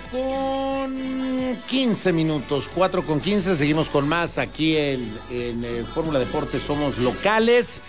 4:15, 4:15, seguimos con más aquí en Fórmula Deportes, somos locales.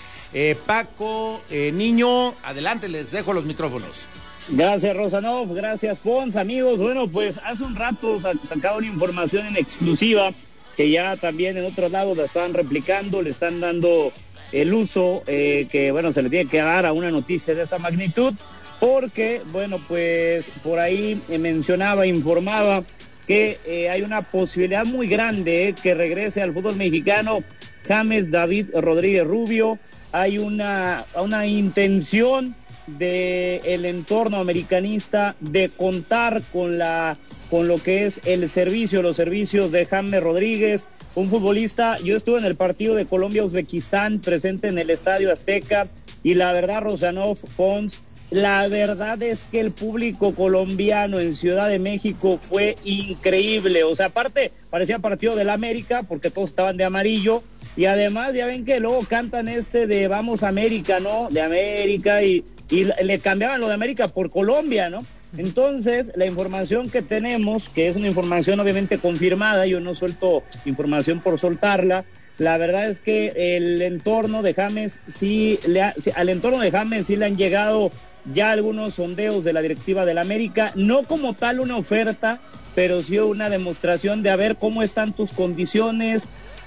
Paco, Niño, adelante, les dejo los micrófonos. Gracias, Rosanov, gracias, Pons, amigos. Bueno, pues hace un rato sacaba una información en exclusiva que ya también en otros lados la están replicando, le están dando el uso que, bueno, se le tiene que dar a una noticia de esa magnitud, porque, bueno, pues por ahí informaba que hay una posibilidad muy grande que regrese al fútbol mexicano James David Rodríguez Rubio. Hay una intención del entorno americanista de contar con lo que es los servicios de James Rodríguez, un futbolista. Yo estuve en el partido de Colombia-Uzbekistán, presente en el Estadio Azteca, y la verdad, Rosanov, Pons, la verdad es que el público colombiano en Ciudad de México fue increíble. O sea, aparte parecía partido del América porque todos estaban de amarillo, y además ya ven que luego cantan de Vamos América, ¿no? De América, y le cambiaban lo de América por Colombia, ¿no? Entonces, la información que tenemos, que es una información obviamente confirmada, yo no suelto información por soltarla, la verdad es que el entorno de James al entorno de James sí le han llegado ya algunos sondeos de la directiva del América, no como tal una oferta, pero sí una demostración de a ver cómo están tus condiciones,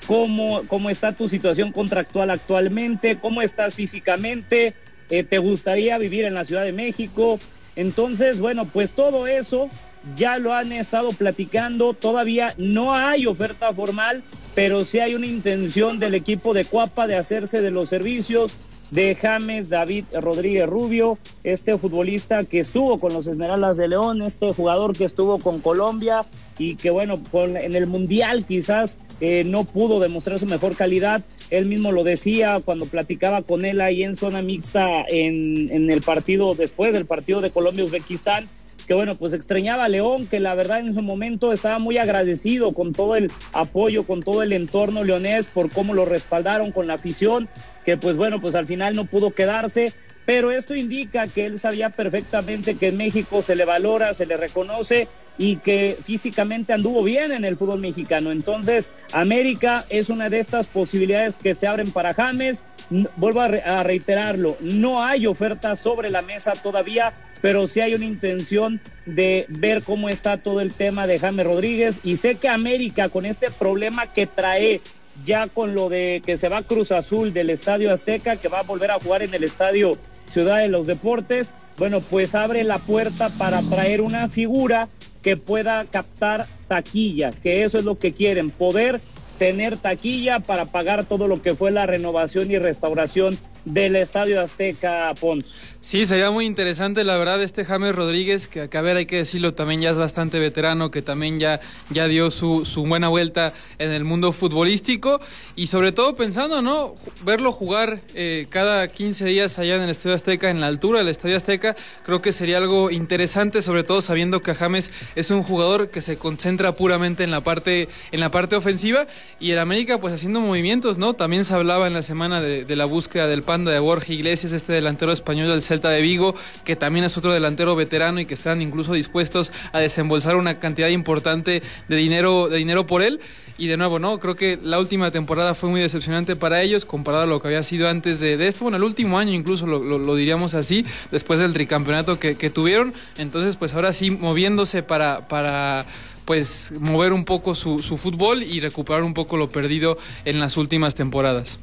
cómo está tu situación contractual actualmente, cómo estás físicamente, te gustaría vivir en la Ciudad de México. Entonces, bueno, pues todo eso ya lo han estado platicando. Todavía no hay oferta formal, pero sí hay una intención del equipo de Cuapa de hacerse de los servicios de James David Rodríguez Rubio, este futbolista que estuvo con los Esmeraldas de León, este jugador que estuvo con Colombia y que, bueno, en el Mundial quizás no pudo demostrar su mejor calidad. Él mismo lo decía cuando platicaba con él ahí en zona mixta en el partido, después del partido de Colombia-Uzbekistán, que, bueno, pues extrañaba a León, que la verdad en su momento estaba muy agradecido con todo el apoyo, con todo el entorno leonés, por cómo lo respaldaron con la afición, que pues bueno, pues al final no pudo quedarse, pero esto indica que él sabía perfectamente que en México se le valora, se le reconoce y que físicamente anduvo bien en el fútbol mexicano. Entonces, América es una de estas posibilidades que se abren para James. Vuelvo a reiterarlo, no hay oferta sobre la mesa todavía, pero sí hay una intención de ver cómo está todo el tema de James Rodríguez, y sé que América, con este problema que trae ya con lo de que se va Cruz Azul del Estadio Azteca, que va a volver a jugar en el Estadio Ciudad de los Deportes, bueno, pues abre la puerta para traer una figura que pueda captar taquilla, que eso es lo que quieren, poder tener taquilla para pagar todo lo que fue la renovación y restauración del Estadio Azteca, Pons. Sí, sería muy interesante, la verdad, James Rodríguez, que a ver, hay que decirlo, también ya es bastante veterano, que también ya dio su buena vuelta en el mundo futbolístico, y sobre todo pensando, ¿no?, verlo jugar cada 15 días allá en el Estadio Azteca, en la altura del Estadio Azteca, creo que sería algo interesante, sobre todo sabiendo que James es un jugador que se concentra puramente en la parte ofensiva, y el América pues haciendo movimientos, ¿no? También se hablaba en la semana de la búsqueda del Panda de Borja Iglesias, delantero español del Celta de Vigo, que también es otro delantero veterano y que están incluso dispuestos a desembolsar una cantidad importante de dinero por él. Y de nuevo, ¿no?, creo que la última temporada fue muy decepcionante para ellos comparado a lo que había sido antes de esto. Bueno, el último año incluso lo diríamos así, después del tricampeonato que tuvieron. Entonces, pues ahora sí, moviéndose para pues mover un poco su fútbol y recuperar un poco lo perdido en las últimas temporadas.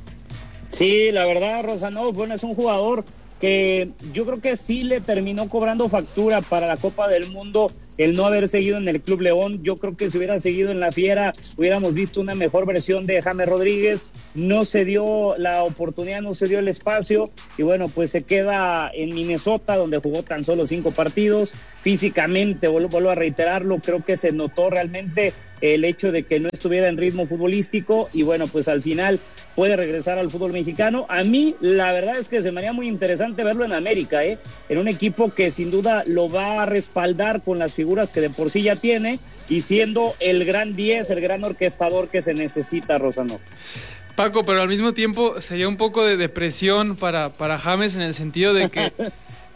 Sí, la verdad, Rosanov, bueno, es un jugador que yo creo que sí le terminó cobrando factura para la Copa del Mundo el no haber seguido en el Club León. Yo creo que si hubiera seguido en la Fiera hubiéramos visto una mejor versión de James Rodríguez. No se dio la oportunidad, no se dio el espacio, y bueno, pues se queda en Minnesota, donde jugó tan solo 5 partidos. Físicamente, vuelvo a reiterarlo, creo que se notó realmente el hecho de que no estuviera en ritmo futbolístico, y bueno, pues al final puede regresar al fútbol mexicano. A mí la verdad es que se me haría muy interesante verlo en América, en un equipo que sin duda lo va a respaldar con las figuras que de por sí ya tiene, y siendo el gran 10, el gran orquestador que se necesita, Rosano. Paco, pero al mismo tiempo sería un poco de depresión para James, en el sentido de que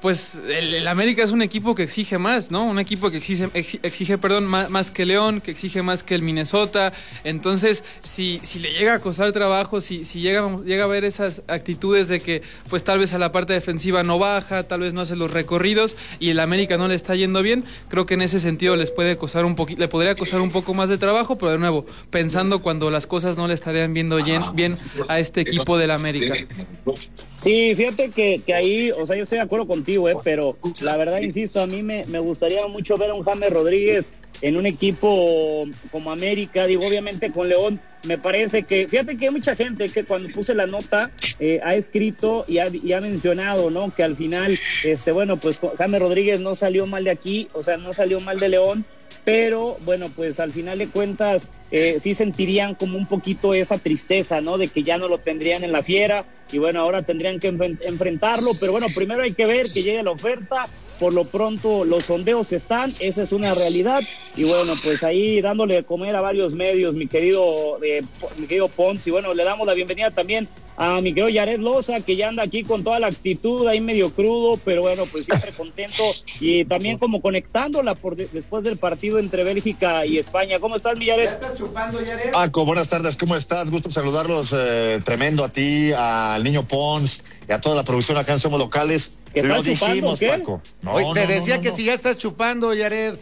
pues el América es un equipo que exige más, ¿no? Un equipo que exige más que León, que exige más que el Minnesota. Entonces, si le llega a costar trabajo, si llega a ver esas actitudes de que pues tal vez a la parte defensiva no baja, tal vez no hace los recorridos y el América no le está yendo bien, creo que en ese sentido le podría costar un poco más de trabajo, pero de nuevo, pensando cuando las cosas no le estarían viendo bien a este equipo del América. Sí, fíjate que ahí, o sea, yo estoy de acuerdo contigo, pero la verdad, insisto, a mí me gustaría mucho ver a un James Rodríguez en un equipo como América, digo, obviamente con León, me parece que, fíjate que hay mucha gente que cuando puse la nota ha escrito y ha mencionado, ¿no? Que al final, bueno, pues James Rodríguez no salió mal de aquí, o sea, no salió mal de León, pero bueno, pues al final de cuentas sí sentirían como un poquito esa tristeza, ¿no? De que ya no lo tendrían en la Fiera y bueno, ahora tendrían que enfrentarlo, pero bueno, primero hay que ver que llegue la oferta. Por lo pronto los sondeos están, esa es una realidad y bueno, pues ahí dándole de comer a varios medios, mi querido Pons, y bueno, le damos la bienvenida también a mi querido Yared Loza, que ya anda aquí con toda la actitud, ahí medio crudo, pero bueno, pues siempre contento y también como conectándola después del partido entre Bélgica y España. ¿Cómo estás, mi Yared? ¿Ya estás chupando, Yared? Paco, buenas tardes, ¿cómo estás? Gusto saludarlos, tremendo a ti, al niño Pons y a toda la producción acá en Somos Locales. Lo dijimos, ¿qué? Paco. Oye, te decía que si ya estás chupando, Yared.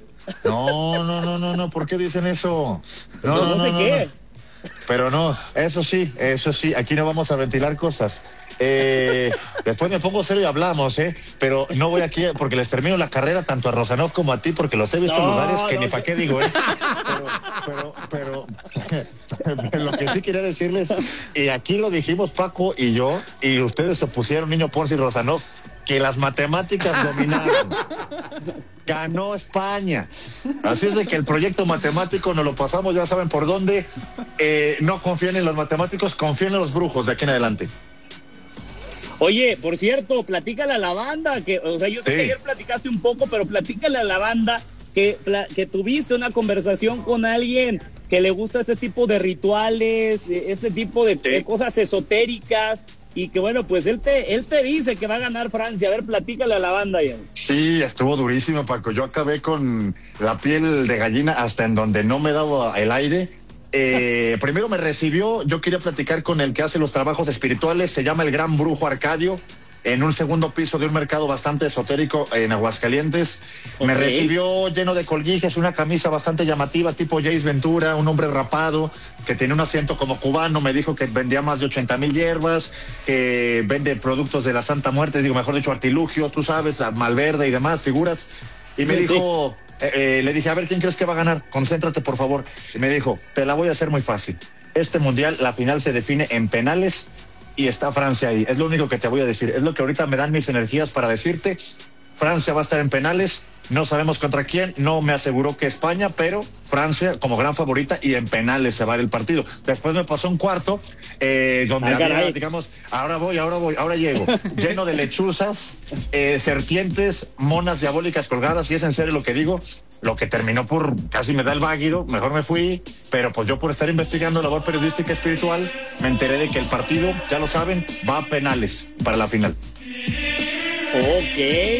No, ¿por qué dicen eso? No sé qué. Pero no, eso sí, aquí no vamos a ventilar cosas. Después me pongo serio y hablamos, pero no voy aquí porque les termino la carrera tanto a Rosanov como a ti porque los he visto en lugares que ni para qué digo, pero lo que sí quería decirles, y aquí lo dijimos Paco y yo, y ustedes se opusieron, niño Ponce y Rosanov, que las matemáticas dominaron. Ganó España. Así es de que el proyecto matemático nos lo pasamos, ya saben por dónde. No confíen en los matemáticos, confíen en los brujos de aquí en adelante. Oye, por cierto, platícale a la banda, que, o sea, yo sé que ayer platicaste un poco, pero platícale a la banda que tuviste una conversación con alguien que le gusta este tipo de rituales, este tipo de cosas esotéricas, y que bueno, pues él te dice que va a ganar Francia. A ver, platícale a la banda ya. Sí, estuvo durísimo, Paco. Yo acabé con la piel de gallina hasta en donde no me daba el aire. Primero me recibió, yo quería platicar con el que hace los trabajos espirituales, se llama el Gran Brujo Arcadio, en un segundo piso de un mercado bastante esotérico en Aguascalientes. Me recibió lleno de colguijes, una camisa bastante llamativa, tipo Jace Ventura, un hombre rapado, que tiene un acento como cubano. Me dijo que vendía más de 80,000 hierbas, que vende productos de la Santa Muerte, mejor dicho, artilugio, tú sabes, Malverde y demás figuras. Y me dijo... le dije, a ver, ¿quién crees que va a ganar? Concéntrate, por favor. Y me dijo, te la voy a hacer muy fácil. Este mundial, la final se define en penales y está Francia ahí. Es lo único que te voy a decir. Es lo que ahorita me dan mis energías para decirte. Francia va a estar en penales. No sabemos contra quién. No me aseguró que España, pero Francia como gran favorita y en penales se va a ir el partido. Después me pasó un cuarto donde había, digamos, ahora llego, lleno de lechuzas, serpientes, monas diabólicas colgadas, y es en serio lo que digo. Lo que terminó por casi me da el váguido, mejor me fui, pero pues yo por estar investigando labor periodística espiritual me enteré de que el partido, ya lo saben, va a penales para la final. Ok.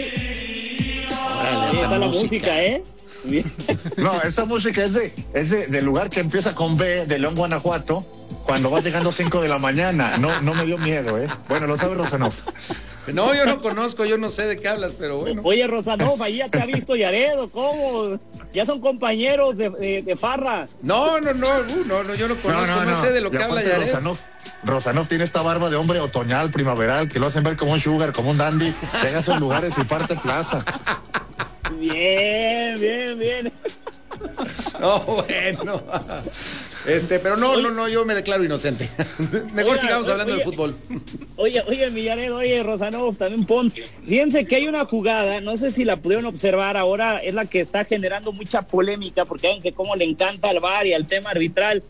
Ahí está la música, ¿eh? No, esa música es del lugar que empieza con B, de León, Guanajuato, cuando va llegando 5 de la mañana. No me dio miedo, ¿eh? Bueno, lo sabe Rosanov. No, yo no conozco, yo no sé de qué hablas, pero bueno. Oye, Rosanov, ahí ya te ha visto Yaredo, ¿cómo? Ya son compañeros de farra. No, yo no conozco, no sé de lo que habla Yaredo. Rosanov tiene esta barba de hombre otoñal, primaveral, que lo hacen ver como un sugar, como un dandy. Llega a esos lugares y parte plaza. Bien. No, bueno. Pero no, yo me declaro inocente. Mejor sigamos hablando de fútbol. Oye, Millaredo, Rosanov, también Pons. Fíjense que hay una jugada, no sé si la pudieron observar ahora, es la que está generando mucha polémica, porque ven que cómo le encanta al VAR y al tema arbitral.